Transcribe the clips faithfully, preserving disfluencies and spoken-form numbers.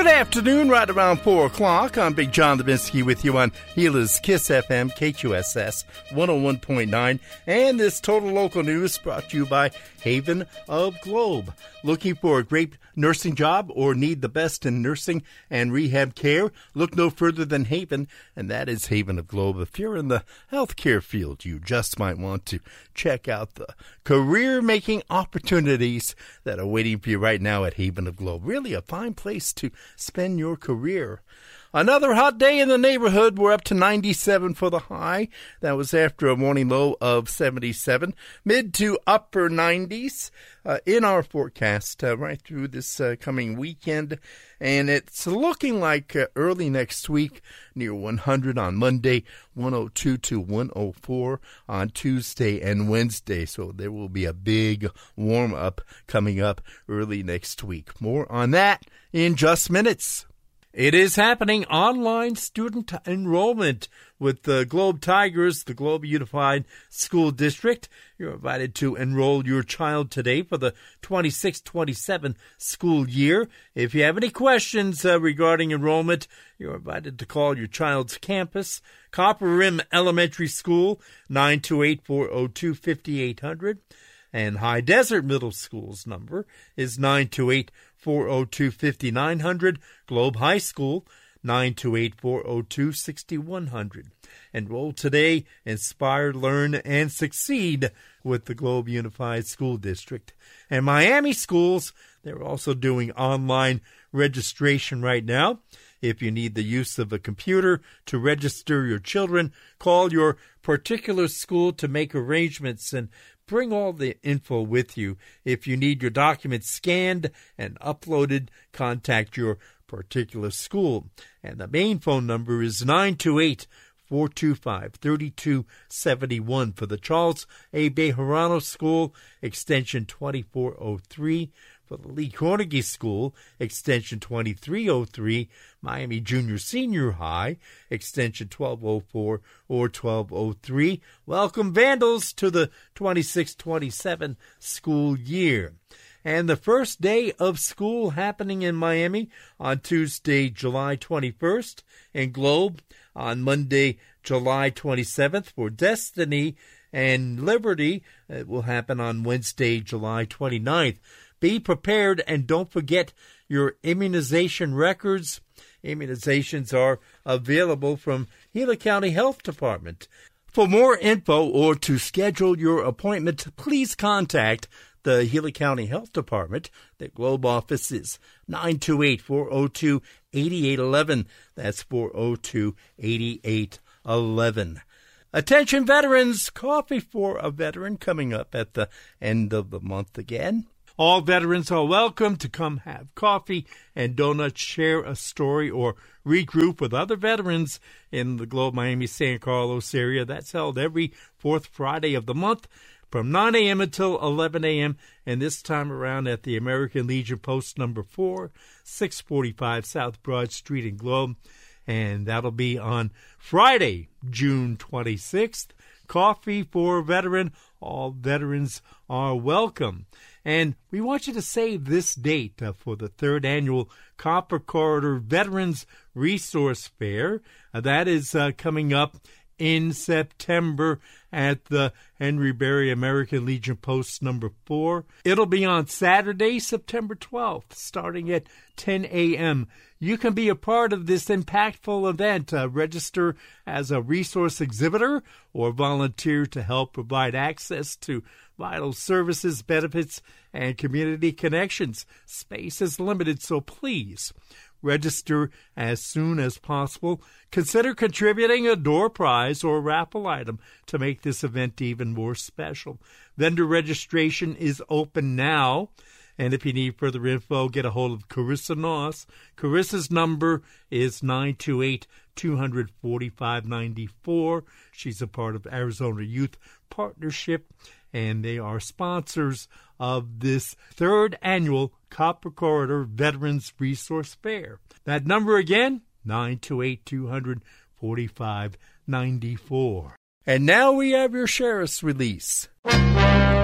Good afternoon, right around four o'clock. I'm Big John Levinsky with you on Gila's Kiss F M, K Q S S one oh one point nine. And this Total Local News brought to you by Haven of Globe. Looking for a great nursing job or need the best in nursing and rehab care? Look no further than Haven, and that is Haven of Globe. If you're in the healthcare field, you just might want to check out the career-making opportunities that are waiting for you right now at Haven of Globe. Really a fine place to spend your career. Another hot day in the neighborhood. We're up to ninety-seven for the high. That was after a morning low of seventy-seven. Mid to upper nineties uh, in our forecast uh, right through this uh, coming weekend. And it's looking like uh, early next week, near one hundred on Monday, one oh two to one oh four on Tuesday and Wednesday. So there will be a big warm-up coming up early next week. More on that in just minutes. It is happening, online student enrollment with the Globe Tigers, the Globe Unified School District. You're invited to enroll your child today for the twenty-six twenty-seven school year. If you have any questions uh, regarding enrollment, you're invited to call your child's campus, Copper Rim Elementary School, nine two eight, four oh two, five eight zero zero. And High Desert Middle School's number is nine two eight, four oh two, five nine zero zero. Globe High School, nine two eight, four oh two, six one zero zero. Enroll today, inspire, learn, and succeed with the Globe Unified School District. And Miami schools, they're also doing online registration right now. If you need the use of a computer to register your children, call your particular school to make arrangements and bring all the info with you. If you need your documents scanned and uploaded, contact your particular school. And the main phone number is nine two eight, four two five, three two seven one for the Charles A. Bejarano School, extension twenty-four oh three. For the Lee Carnegie School, extension twenty-three oh three, Miami Junior Senior High, extension twelve oh four or twelve oh three. Welcome, Vandals, to the twenty-six twenty-seven school year. And the first day of school happening in Miami on Tuesday, July twenty-first, and Globe on Monday, July twenty-seventh. For Destiny and Liberty, it will happen on Wednesday, July twenty-ninth. Be prepared and don't forget your immunization records. Immunizations are available from Gila County Health Department. For more info or to schedule your appointment, please contact the Gila County Health Department. The Globe office is nine two eight, four oh two, eight eight one one. That's four oh two, eight eight one one. Attention veterans, Coffee for a Veteran coming up at the end of the month again. All veterans are welcome to come have coffee and donuts, share a story, or regroup with other veterans in the Globe Miami San Carlos area. That's held every fourth Friday of the month from nine a.m. until eleven a.m., and this time around at the American Legion Post number four, six forty-five South Broad Street in Globe. And that'll be on Friday, June twenty-sixth. Coffee for a Veteran. All veterans are welcome. And we want you to save this date uh, for the third annual Copper Corridor Veterans Resource Fair. Uh, that is uh, coming up in September at the Henry Berry American Legion Post number four. It'll be on Saturday, September twelfth, starting at ten a.m. You can be a part of this impactful event. Uh, register as a resource exhibitor or volunteer to help provide access to vital services, benefits, and community connections. Space is limited, so please register as soon as possible. Consider contributing a door prize or raffle item to make this event even more special. Vendor registration is open now. And if you need further info, get a hold of Carissa Noss. Carissa's number is nine two eight, two four five, nine four. She's a part of Arizona Youth Partnership, and they are sponsors of this third annual Copper Corridor Veterans Resource Fair. That number again, nine two eight, two four five, nine four. And now we have your sheriff's release.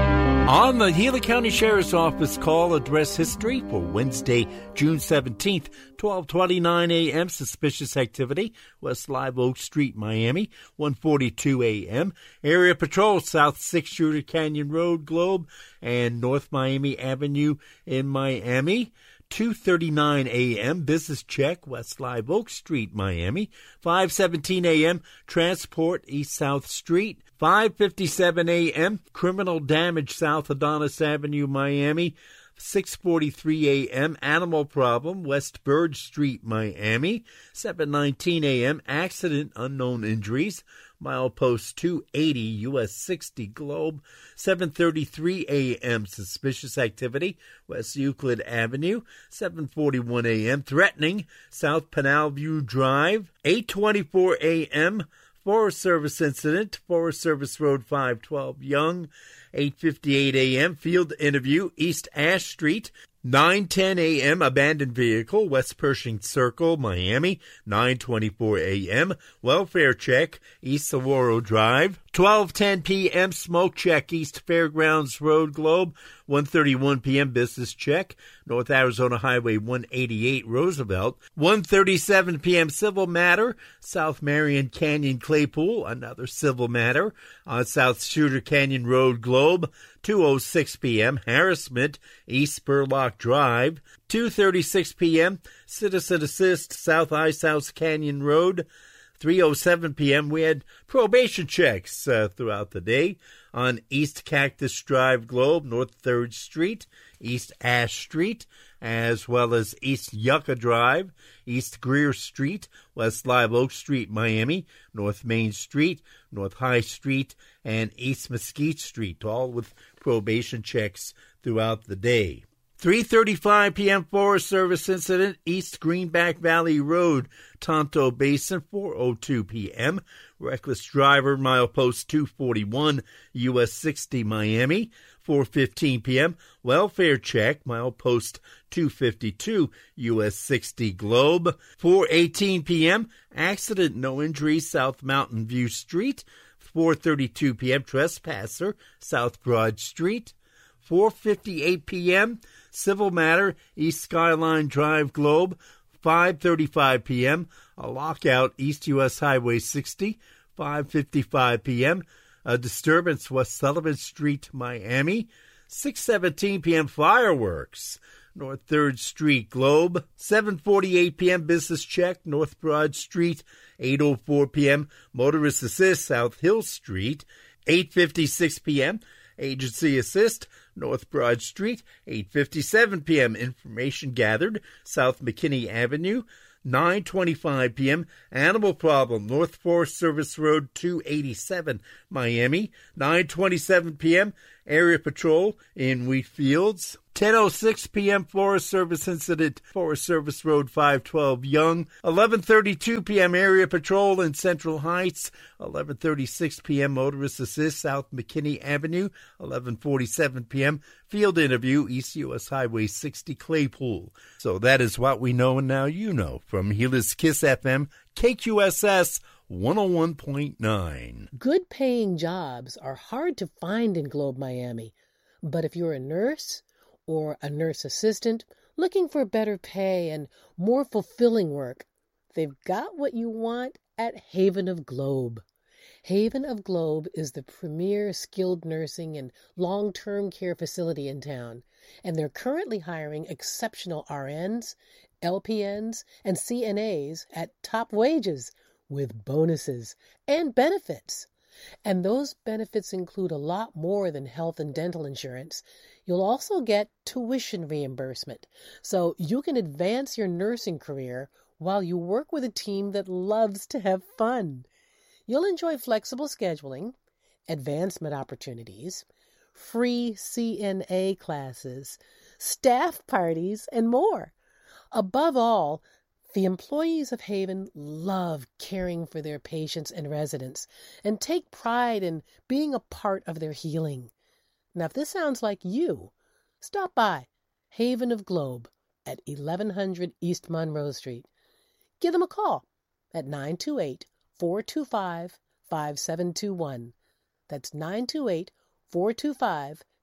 On the Gila County Sheriff's Office call address history for Wednesday, June seventeenth, twelve twenty-nine a.m. Suspicious activity, West Live Oak Street, Miami, one forty-two a.m. Area Patrol, South Six Shooter Canyon Road, Globe, and North Miami Avenue in Miami. two thirty-nine a.m. Business check, West Live Oak Street, Miami. five seventeen a.m. Transport, East South Street. five fifty-seven a.m. Criminal damage, South Adonis Avenue, Miami. six forty-three a.m. Animal problem, West Burge Street, Miami. seven nineteen a.m. Accident, unknown injuries, milepost two eighty, U S sixty, Globe. seven thirty-three a.m. Suspicious activity, West Euclid Avenue. seven forty-one a.m. Threatening, South Pinal View Drive. eight twenty-four a.m. Forest Service incident, Forest Service Road five twelve, Young. eight fifty-eight a.m. Field interview, East Ash Street. nine ten a.m. Abandoned vehicle, West Pershing Circle, Miami. nine twenty-four a.m. Welfare check, East Saguaro Drive. twelve ten p.m. Smoke check, East Fairgrounds Road, Globe. one thirty-one p.m. Business check, North Arizona Highway one eighty-eight, Roosevelt. one thirty-seven p.m. Civil matter, South Marion Canyon, Claypool. Another civil matter on South Shooter Canyon Road, Globe. two oh six p.m. Harassment, East Spurlock Drive. two thirty-six p.m. Citizen Assist, South Icehouse Canyon Road. three oh seven p.m. We had probation checks uh, throughout the day on East Cactus Drive, Globe, North third Street, East Ash Street, as well as East Yucca Drive, East Greer Street, West Live Oak Street, Miami, North Main Street, North High Street, and East Mesquite Street, all with probation checks throughout the day. three thirty-five p.m. Forest Service incident, East Greenback Valley Road, Tonto Basin. four oh two p.m. Reckless driver, milepost two forty-one, U S sixty, Miami. four fifteen p.m. Welfare check, milepost two fifty-two, U S sixty, Globe. four eighteen p.m. Accident, no injuries, South Mountain View Street. four thirty-two p.m. Trespasser, South Broad Street. four fifty-eight p.m. Civil matter, East Skyline Drive, Globe. five thirty-five p.m. A lockout, East U S Highway sixty. five fifty-five p.m. A disturbance, West Sullivan Street, Miami. six seventeen p.m. Fireworks, North third Street, Globe. seven forty-eight p.m. Business check, North Broad Street. eight oh four p.m. Motorist assist, South Hill Street. eight fifty-six p.m. Agency assist, North Broad Street. eight fifty-seven p.m. Information gathered, South McKinney Avenue. nine twenty-five p.m. Animal problem, North Forest Service Road two eighty-seven, Miami. nine twenty-seven p.m. Area Patrol in Wheatfields. ten oh six p.m. Forest Service incident, Forest Service Road five twelve, Young. eleven thirty-two p.m. Area Patrol in Central Heights. eleven thirty-six p.m. Motorist assist, South McKinney Avenue. eleven forty-seven p.m. Field interview, East U S Highway sixty, Claypool. So that is what we know, and now you know. From Gila's Kiss F M, K Q S S one oh one point nine. Good paying jobs are hard to find in Globe, Miami. But if you're a nurse or a nurse assistant looking for better pay and more fulfilling work, they've got what you want at Haven of Globe. Haven of Globe is the premier skilled nursing and long-term care facility in town, and they're currently hiring exceptional R Ns, L P Ns, and C N As at top wages with bonuses and benefits. And those benefits include a lot more than health and dental insurance. You'll also get tuition reimbursement, so you can advance your nursing career while you work with a team that loves to have fun. You'll enjoy flexible scheduling, advancement opportunities, free C N A classes, staff parties, and more. Above all, the employees of Haven love caring for their patients and residents and take pride in being a part of their healing. Now, if this sounds like you, stop by Haven of Globe at eleven hundred East Monroe Street. Give them a call at nine two eight, four two five, five seven two one. That's nine two eight, four two five,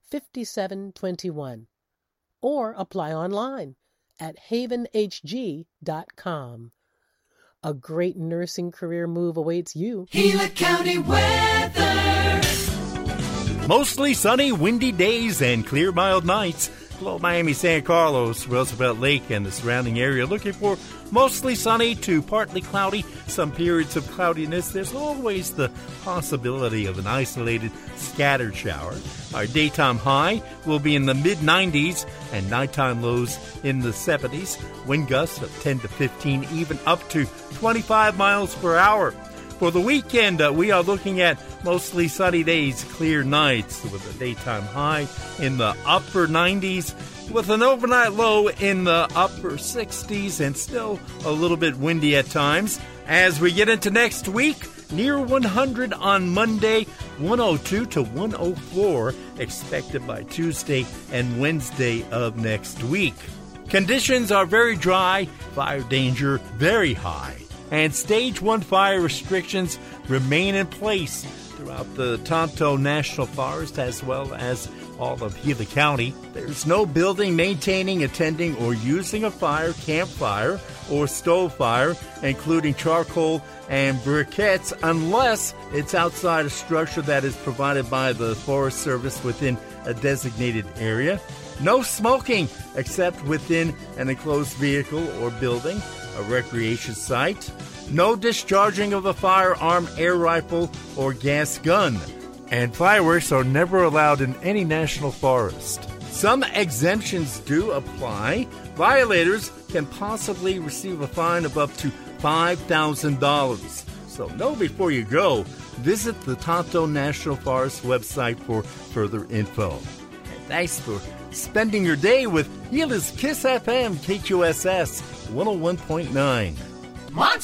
five seven two one. Or apply online at haven h g dot com. A great nursing career move awaits you. Gila County weather. Mostly sunny, windy days and clear, mild nights. Globe Miami, San Carlos, Roosevelt Lake, and the surrounding area looking for mostly sunny to partly cloudy. Some periods of cloudiness. There's always the possibility of an isolated scattered shower. Our daytime high will be in the mid nineties and nighttime lows in the seventies. Wind gusts of ten to fifteen, even up to twenty-five miles per hour. For the weekend, uh, we are looking at mostly sunny days, clear nights, with a daytime high in the upper nineties, with an overnight low in the upper sixties, and still a little bit windy at times. As we get into next week, near one hundred on Monday, one oh two to one oh four expected by Tuesday and Wednesday of next week. Conditions are very dry, fire danger very high, and Stage one fire restrictions remain in place throughout the Tonto National Forest as well as all of Gila County. There's no building, maintaining, attending, or using a fire, campfire, or stove fire, including charcoal and briquettes, unless it's outside a structure that is provided by the Forest Service within a designated area. No smoking except within an enclosed vehicle or building, a recreation site. No discharging of a firearm, air rifle, or gas gun. And fireworks are never allowed in any national forest. Some exemptions do apply. Violators can possibly receive a fine of up to five thousand dollars. So know before you go. Visit the Tonto National Forest website for further info. And thanks for spending your day with Gila's Kiss F M K Q S S one oh one point nine. Monster!